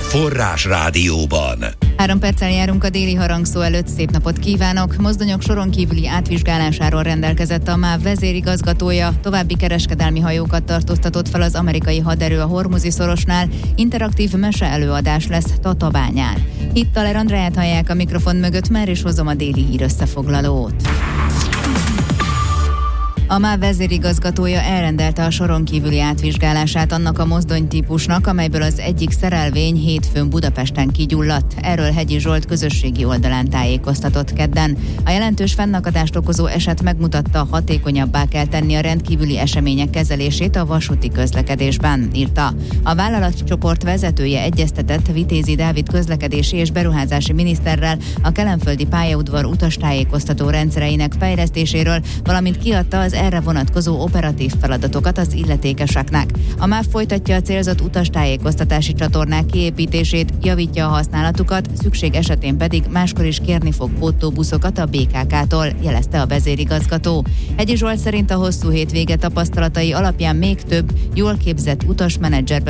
Forrás Rádióban. 3 perccel járunk a déli harangszó előtt, szép napot kívánok! Mozdonyok soron kívüli átvizsgálásáról rendelkezett a MÁV vezérigazgatója, további kereskedelmi hajókat tartóztatott fel az amerikai haderő a Hormuzi szorosnál, interaktív meseelőadás lesz Tatabányán. Itt Taler Andráját hallják a mikrofon mögött, már is hozom a déli hír összefoglalót. A MÁV vezérigazgatója elrendelte a soron kívüli átvizsgálását annak a mozdonytípusnak, amelyből az egyik szerelvény hétfőn Budapesten kigyulladt. Erről Hegyi Zsolt közösségi oldalán tájékoztatott kedden. A jelentős fennakadást okozó eset megmutatta, hatékonyabbá kell tenni a rendkívüli események kezelését a vasúti közlekedésben, írta. A vállalatcsoport vezetője egyeztetett Vitézi Dávid közlekedési és beruházási miniszterrel a kelenföldi pályaudvar utastájékoztató rendszereinek fejlesztéséről, valamint kiadta az erre vonatkozó operatív feladatokat az illetékeseknek. A MÁV folytatja a célzott utastájékoztatási csatornák kiépítését, javítja a használatukat, szükség esetén pedig máskor is kérni fog pótlóbuszokat a BKK-tól, jelezte a vezérigazgató. Hegyi Zsolt szerint a hosszú hétvége tapasztalatai alapján még több, jól képzett utasmenedzser